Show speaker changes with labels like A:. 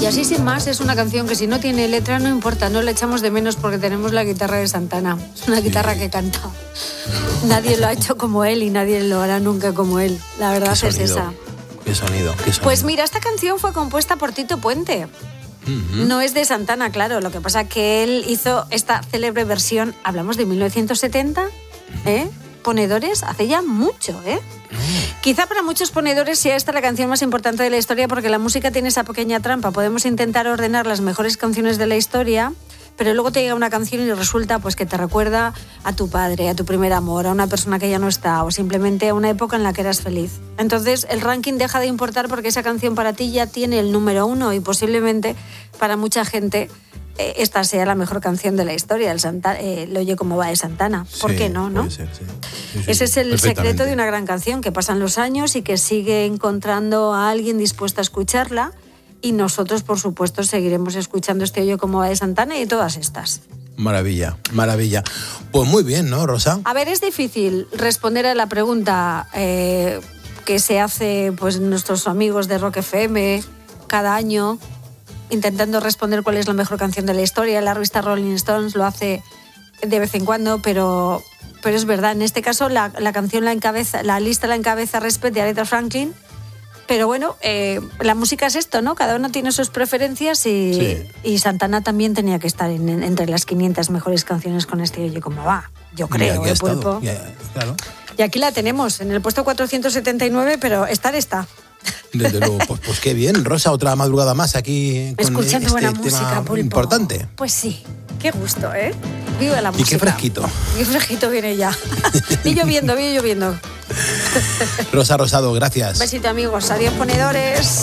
A: Y así sin más, es una canción que si no tiene letra no importa, no la echamos de menos porque tenemos la guitarra de Santana. Es una guitarra que canta. Nadie lo ha hecho como él y nadie lo hará nunca como él. La verdad es esa.
B: Qué sonido.
A: Pues mira, esta canción fue compuesta por Tito Puente. Uh-huh. No es de Santana, claro. Lo que pasa es que él hizo esta célebre versión, hablamos de 1970, Ponedores, hace ya mucho, Quizá para muchos ponedores sea esta la canción más importante de la historia porque la música tiene esa pequeña trampa. Podemos intentar ordenar las mejores canciones de la historia, pero luego te llega una canción y resulta pues que te recuerda a tu padre, a tu primer amor, a una persona que ya no está o simplemente a una época en la que eras feliz. Entonces el ranking deja de importar porque esa canción para ti ya tiene el número 1 y posiblemente para mucha gente esta sea la mejor canción de la historia, el Oye cómo va de Santana. ¿Por qué no?
B: Puede ser, sí.
A: Ese es el secreto de una gran canción, que pasan los años y que sigue encontrando a alguien dispuesto a escucharla. Y nosotros, por supuesto, seguiremos escuchando este Oye cómo va de Santana y todas estas.
B: Maravilla, maravilla. Pues muy bien, ¿no, Rosa?
A: A ver, es difícil responder a la pregunta que se hace pues nuestros amigos de Rock FM cada año, intentando responder cuál es la mejor canción de la historia. La revista Rolling Stones lo hace de vez en cuando, pero es verdad. En este caso la canción la lista la encabeza Respect de Aretha Franklin. Pero bueno, la música es esto, ¿no? Cada uno tiene sus preferencias y Santana también tenía que estar entre las 500 mejores canciones con este Oye cómo va. Yo creo, Pulpo.
B: Claro.
A: Y aquí la tenemos, en el puesto 479, pero estar está.
B: Desde luego, pues qué bien, Rosa, otra madrugada más aquí con
A: escuchando buena música, Pulpo.
B: Importante.
A: Pues sí, qué gusto, Viva la música.
B: Y qué fresquito.
A: Qué fresquito viene ya. Viene lloviendo.
B: Rosa Rosado, gracias.
A: Besito, amigos. Adiós, ponedores.